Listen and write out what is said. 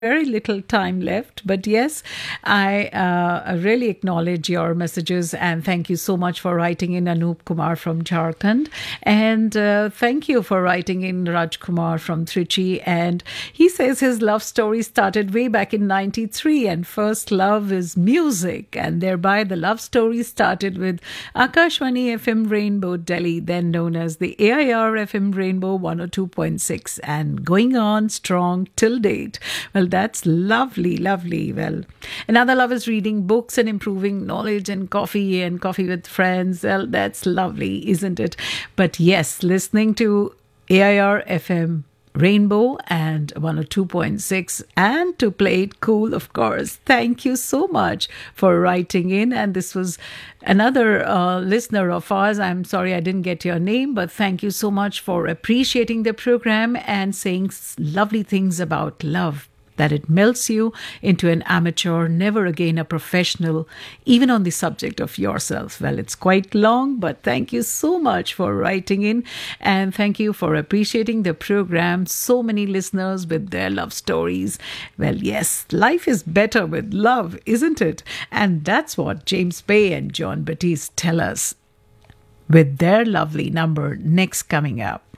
very little time left, but yes, I really acknowledge your messages and thank you so much for writing in Anup Kumar from Jharkhand, and thank you for writing in Raj Kumar from Trichy. And he says his love story started way back in '93, and first love is music, and thereby the love story started with Akashwani FM Rainbow Delhi, then known as the AIR FM Rainbow 102.6, and going on strong till date. Well, that's lovely, lovely. Well, another love is reading books and improving knowledge and coffee with friends. Well, that's lovely, isn't it? But yes, listening to AIR FM Rainbow and 102.6 and to play it cool, of course. Thank you so much for writing in. And this was another listener of ours. I'm sorry I didn't get your name, but thank you so much for appreciating the program and saying lovely things about love, that it melts you into an amateur, never again a professional, even on the subject of yourself. Well, it's quite long, but thank you so much for writing in and thank you for appreciating the program. So many listeners with their love stories. Well, yes, life is better with love, isn't it? And that's what James Bay and John Batiste tell us with their lovely number next coming up.